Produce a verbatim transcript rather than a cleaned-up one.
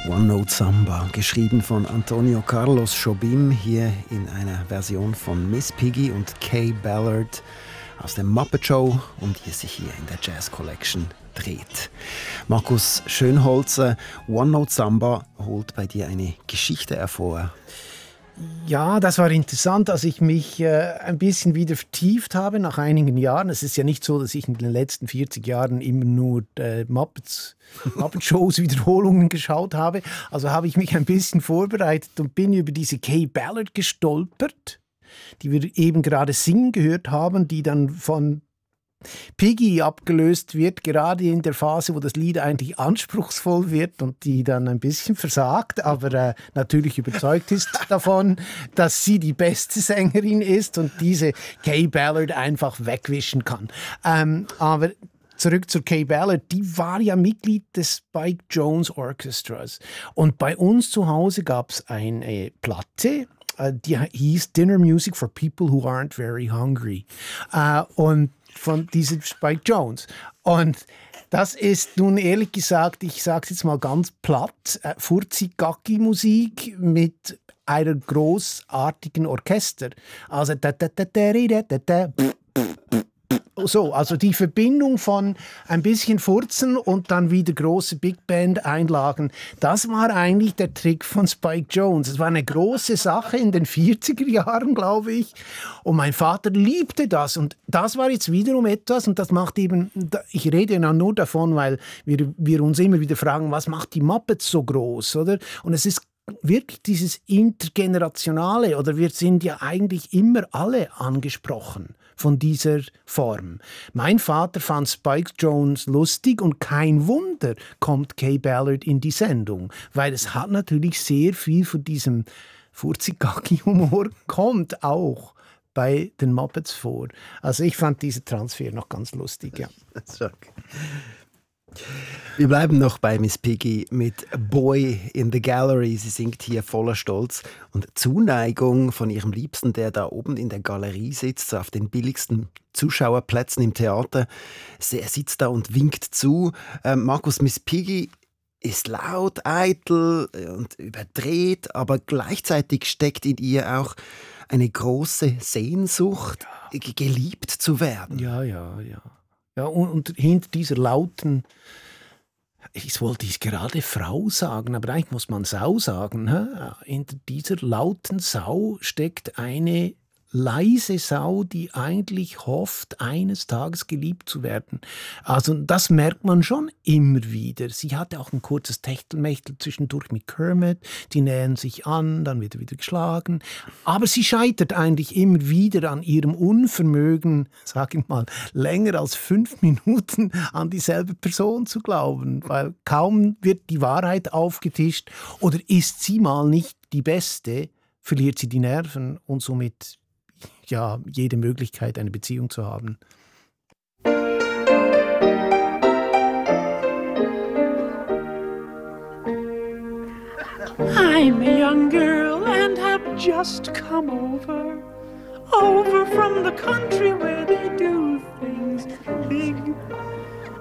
One Note Samba, geschrieben von Antonio Carlos Jobim, hier in einer Version von Miss Piggy und Kay Ballard aus der Muppet Show, um die es sich hier in der Jazz Collection dreht. Markus Schönholzer, One Note Samba holt bei dir eine Geschichte hervor. Ja, das war interessant, als ich mich äh, ein bisschen wieder vertieft habe nach einigen Jahren. Es ist ja nicht so, dass ich in den letzten vierzig Jahren immer nur äh, Muppets, Muppet-Shows, Wiederholungen geschaut habe. Also habe ich mich ein bisschen vorbereitet und bin über diese Kay Ballard gestolpert, die wir eben gerade singen gehört haben, die dann von Piggy abgelöst wird, gerade in der Phase, wo das Lied eigentlich anspruchsvoll wird und die dann ein bisschen versagt, aber äh, natürlich überzeugt ist davon, dass sie die beste Sängerin ist und diese Kay Ballard einfach wegwischen kann. Ähm, aber zurück zur Kay Ballard, die war ja Mitglied des Spike Jones Orchestras und bei uns zu Hause gab es eine Platte, die hieß Dinner Music for People Who Aren't Very Hungry. Uh, und von diesem Spike Jones. Und das ist nun ehrlich gesagt, ich sage es jetzt mal ganz platt, äh, Furzi-Gacki-Musik mit einem großartigen Orchester. Also da, da, da, da, da, da, da, so, also die Verbindung von ein bisschen Furzen und dann wieder große Big Band Einlagen, das war eigentlich der Trick von Spike Jones. Es war eine große Sache in den vierziger Jahren, glaube ich. Und mein Vater liebte das. Und das war jetzt wiederum etwas, und das macht eben, ich rede ja nur davon, weil wir, wir uns immer wieder fragen, was macht die Muppets so groß, oder? Und es ist wirklich dieses Intergenerationale, oder wir sind ja eigentlich immer alle angesprochen von dieser Form. Mein Vater fand Spike Jones lustig und kein Wunder kommt Kay Ballard in die Sendung, weil es hat natürlich sehr viel von diesem Furzi-Gacki-Humor kommt auch bei den Muppets vor. Also ich fand diesen Transfer noch ganz lustig, ja. Wir bleiben noch bei Miss Piggy mit Boy in the Gallery. Sie singt hier voller Stolz und Zuneigung von ihrem Liebsten, der da oben in der Galerie sitzt, so auf den billigsten Zuschauerplätzen im Theater. Er sitzt da und winkt zu. Ähm, Markus, Miss Piggy ist laut, eitel und überdreht, aber gleichzeitig steckt in ihr auch eine große Sehnsucht, geliebt zu werden. Ja, ja, ja. Ja, und, und hinter dieser lauten, ich wollte ich gerade Frau sagen, aber eigentlich muss man Sau sagen, hä? Hinter dieser lauten Sau steckt eine leise Sau, die eigentlich hofft, eines Tages geliebt zu werden. Also das merkt man schon immer wieder. Sie hatte auch ein kurzes Techtelmechtel zwischendurch mit Kermit, die nähern sich an, dann wird er wieder geschlagen. Aber sie scheitert eigentlich immer wieder an ihrem Unvermögen, sag ich mal, länger als fünf Minuten an dieselbe Person zu glauben, weil kaum wird die Wahrheit aufgetischt oder ist sie mal nicht die Beste, verliert sie die Nerven und somit ja, jede Möglichkeit, eine Beziehung zu haben. I'm a young girl and have just come over, over from the country where they do things big.